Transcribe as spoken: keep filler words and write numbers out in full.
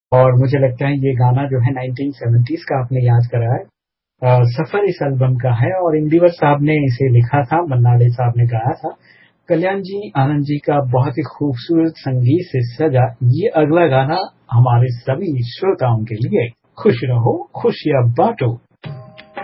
और मुझे लगता है ये गाना जो है नाइनटीन सेवेंटीज़ का आपने याद करा है। अ, सफ़र इस एल्बम का है और इंदिवर साहब ने इसे लिखा था, मन्ना डे साहब ने गाया था। कल्याण जी, आनंद जी का बहुत ही खूबसूरत संगीत से सजा ये अगला गाना हमारे सभी श्रोताओं के लिए खुश रहो खुशियाँ बाँटो